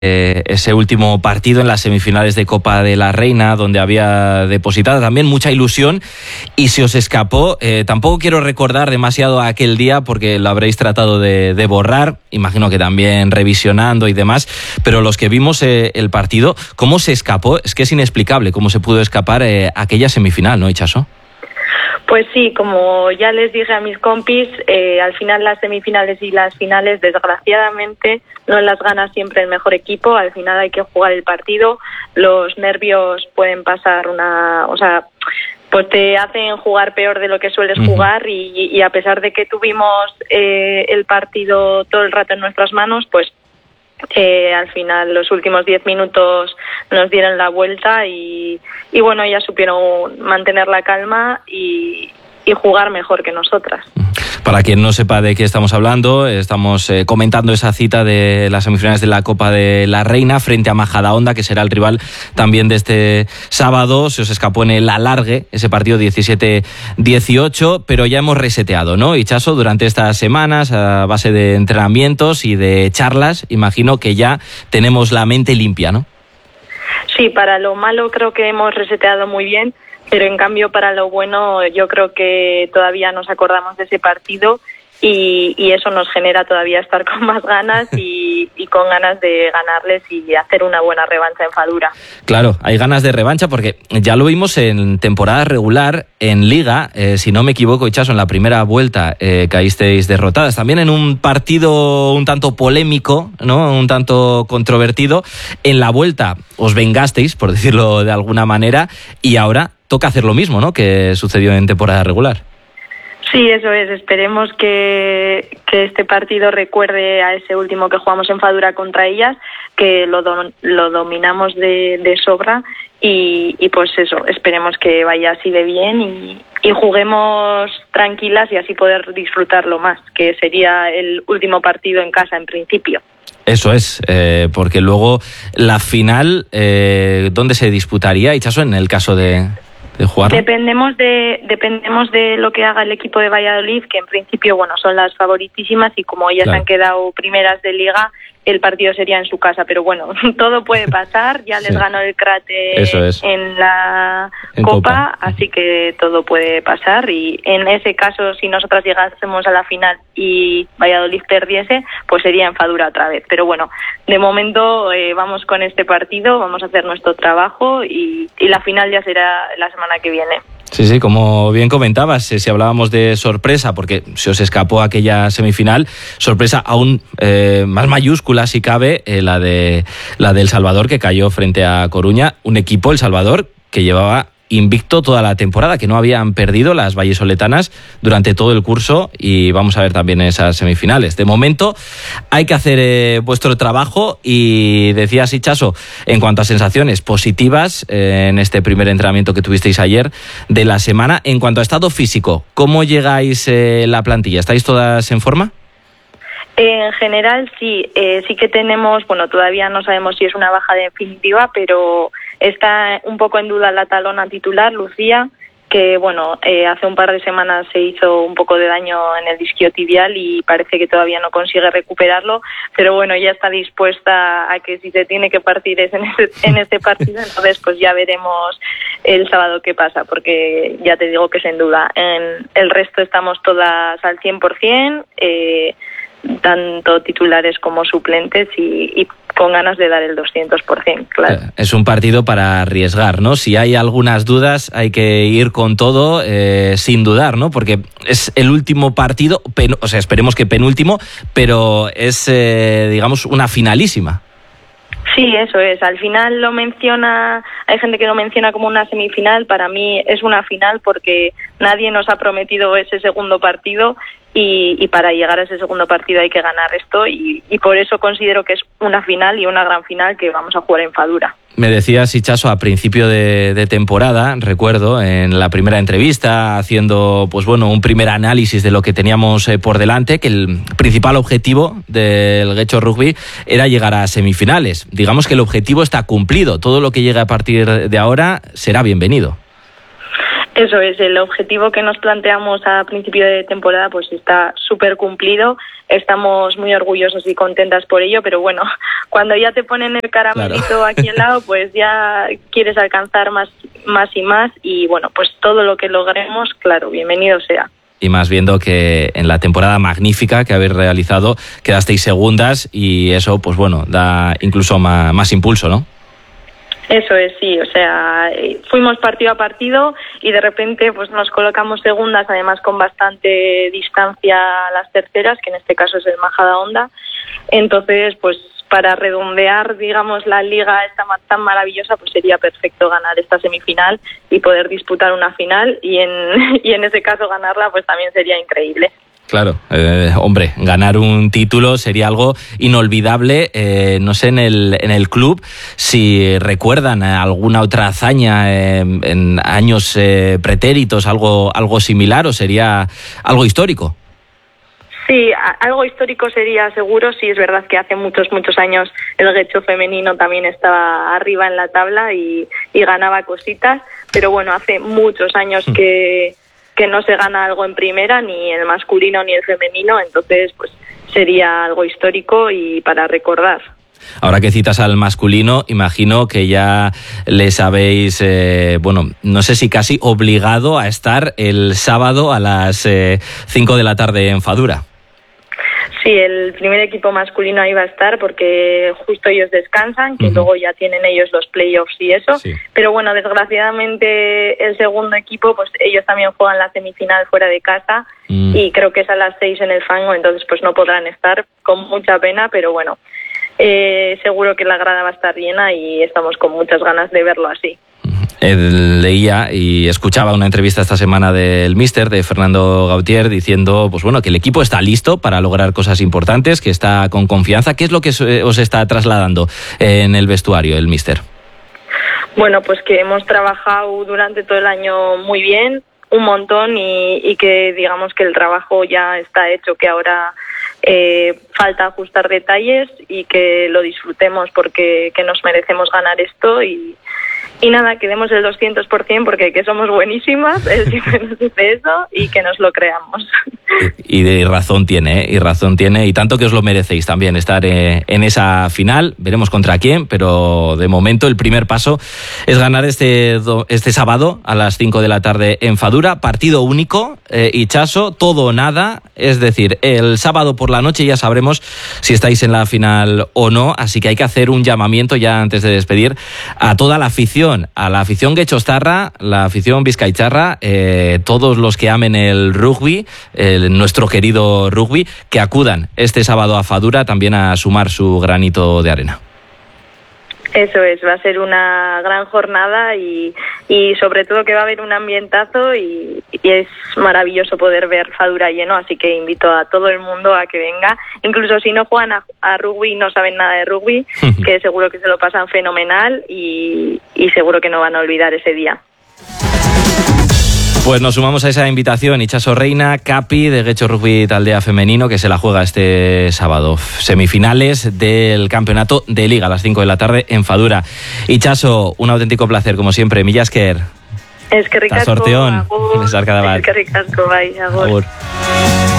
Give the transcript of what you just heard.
ese último partido en las semifinales de Copa de la Reina, donde había depositado también mucha ilusión y se os escapó. Tampoco quiero recordar demasiado aquel día porque lo habréis tratado de borrar, imagino que también revisionando y demás, pero los que vimos el partido, ¿cómo se escapó? Es que es inexplicable cómo se pudo escapar aquella semifinal, ¿no, Itxaso? Pues sí, como ya les dije a mis compis, al final las semifinales y las finales, desgraciadamente, no las gana siempre el mejor equipo. Al final hay que jugar el partido, los nervios pueden pasar pues te hacen jugar peor de lo que sueles jugar y a pesar de que tuvimos el partido todo el rato en nuestras manos, pues al final los últimos 10 minutos nos dieron la vuelta y bueno, ya supieron mantener la calma y jugar mejor que nosotras. Para quien no sepa de qué estamos hablando, estamos comentando esa cita de las semifinales de la Copa de la Reina frente a Majadahonda, que será el rival también de este sábado. Se os escapó en el alargue ese partido 17-18, pero ya hemos reseteado, ¿no, Itxaso? Durante estas semanas, a base de entrenamientos y de charlas, imagino que ya tenemos la mente limpia, ¿no? Sí, para lo malo creo que hemos reseteado muy bien, pero en cambio para lo bueno yo creo que todavía nos acordamos de ese partido y eso nos genera todavía estar con más ganas y con ganas de ganarles y hacer una buena revancha en Fadura. Claro, hay ganas de revancha porque ya lo vimos en temporada regular, en Liga, si no me equivoco, Itxaso, en la primera vuelta caísteis derrotadas. También en un partido un tanto polémico, ¿no? Un tanto controvertido. En la vuelta os vengasteis, por decirlo de alguna manera, y ahora toca hacer lo mismo, ¿no?, que sucedió en temporada regular. Sí, eso es. Esperemos que este partido recuerde a ese último que jugamos en Fadura contra ellas, que lo dominamos de sobra y pues eso, esperemos que vaya así de bien y juguemos tranquilas y así poder disfrutarlo más, que sería el último partido en casa en principio. Eso es, porque luego la final, ¿dónde se disputaría, Itxaso, en el caso de jugar? Dependemos de lo que haga el equipo de Valladolid, que en principio son las favoritísimas y como ellas han quedado primeras de Liga, el partido sería en su casa, pero bueno, todo puede pasar. Ya les ganó el Crate en la Copa, así que todo puede pasar y en ese caso, si nosotras llegásemos a la final y Valladolid perdiese, pues sería en Fadura otra vez. Pero bueno, de momento vamos con este partido, vamos a hacer nuestro trabajo y la final ya será la semana que viene. Sí, como bien comentabas, si hablábamos de sorpresa, porque se os escapó aquella semifinal, sorpresa aún más mayúscula, si cabe, la de El Salvador, que cayó frente a Coruña, un equipo, El Salvador, que llevaba invicto toda la temporada, que no habían perdido las vallisoletanas durante todo el curso y vamos a ver también esas semifinales. De momento hay que hacer vuestro trabajo y decías, Itxaso, en cuanto a sensaciones positivas en este primer entrenamiento que tuvisteis ayer de la semana. En cuanto a estado físico, ¿cómo llegáis la plantilla? ¿Estáis todas en forma? En general sí que tenemos, todavía no sabemos si es una baja definitiva, pero está un poco en duda la talona titular, Lucía, que hace un par de semanas se hizo un poco de daño en el isquiotibial y parece que todavía no consigue recuperarlo, pero ya está dispuesta a que si se tiene que partir es en este partido, entonces pues ya veremos el sábado qué pasa, porque ya te digo que es en duda. En el resto estamos todas al 100%, tanto titulares como suplentes y con ganas de dar el 200%, claro. Es un partido para arriesgar, ¿no? Si hay algunas dudas hay que ir con todo sin dudar, ¿no? Porque es el último partido, esperemos que penúltimo, pero es, digamos, una finalísima. Sí, eso es. Al final hay gente que lo menciona como una semifinal. Para mí es una final porque nadie nos ha prometido ese segundo partido y para llegar a ese segundo partido hay que ganar esto y por eso considero que es una final y una gran final que vamos a jugar en Fadura. Me decías, Itxaso, a principio de temporada, recuerdo, en la primera entrevista, haciendo un primer análisis de lo que teníamos por delante, que el principal objetivo del Getxo Rugby era llegar a semifinales. Digamos que el objetivo está cumplido. Todo lo que llegue a partir de ahora será bienvenido. Eso es, el objetivo que nos planteamos a principio de temporada pues está súper cumplido, estamos muy orgullosos y contentas por ello, pero bueno, cuando ya te ponen el caramelito aquí al lado, pues ya quieres alcanzar más y más, y bueno, pues todo lo que logremos, claro, bienvenido sea. Y más viendo que en la temporada magnífica que habéis realizado quedasteis segundas y eso, pues bueno, da incluso más impulso, ¿no? Eso es, sí, o sea, fuimos partido a partido y de repente pues nos colocamos segundas, además con bastante distancia a las terceras, que en este caso es el Majadahonda. Entonces, pues para redondear, digamos, la liga esta tan maravillosa, pues sería perfecto ganar esta semifinal y poder disputar una final, y en ese caso ganarla pues también sería increíble. Claro, hombre, ganar un título sería algo inolvidable. No sé en el club si recuerdan alguna otra hazaña en años pretéritos, algo similar, o sería algo histórico. Sí, algo histórico sería seguro. Sí, es verdad que hace muchos años el Getxo femenino también estaba arriba en la tabla y ganaba cositas, pero bueno, hace muchos años que no se gana algo en primera, ni el masculino ni el femenino, entonces pues sería algo histórico y para recordar. Ahora que citas al masculino, imagino que ya les habéis, no sé si casi obligado a estar el sábado a las 5 de la tarde en Fadura. Sí, el primer equipo masculino ahí va a estar porque justo ellos descansan, que luego ya tienen ellos los playoffs y eso. Sí. Pero bueno, desgraciadamente el segundo equipo, pues ellos también juegan la semifinal fuera de casa y creo que es a las 6 en el Fango, entonces pues no podrán estar, con mucha pena, pero bueno, seguro que la grada va a estar llena y estamos con muchas ganas de verlo así. Leía y escuchaba una entrevista esta semana del míster, de Fernando Gautier, diciendo pues bueno, que el equipo está listo para lograr cosas importantes, que está con confianza. ¿Qué es lo que os está trasladando en el vestuario el míster? Bueno, pues que hemos trabajado durante todo el año muy bien, un montón, y que digamos que el trabajo ya está hecho, que ahora falta ajustar detalles y que lo disfrutemos porque que nos merecemos ganar esto y nada, que demos el 200% porque que somos buenísimas, él siempre nos dice eso, y que nos lo creamos. Y razón tiene, y tanto que os lo merecéis también estar en esa final. Veremos contra quién, pero de momento el primer paso es ganar este sábado a las 5 de la tarde en Fadura, partido único, Itxaso, todo o nada, es decir, el sábado por la noche ya sabremos si estáis en la final o no, así que hay que hacer un llamamiento ya antes de despedir a toda la afición, a la afición guechostarra, la afición vizcaicharra, todos los que amen el rugby, nuestro querido rugby, que acudan este sábado a Fadura también a sumar su granito de arena. Eso es, va a ser una gran jornada y sobre todo que va a haber un ambientazo y es maravilloso poder ver Fadura lleno, así que invito a todo el mundo a que venga, incluso si no juegan a rugby y no saben nada de rugby, que seguro que se lo pasan fenomenal y seguro que no van a olvidar ese día. Pues nos sumamos a esa invitación. Itxaso Reina, capi de Getxo Rugby Taldea Femenino, que se la juega este sábado. Semifinales del campeonato de Liga a las 5 de la tarde en Fadura. Itxaso, un auténtico placer, como siempre. Mila esker. Eskerrik asko. Sorteón. Eskerrik asko, bai, agur.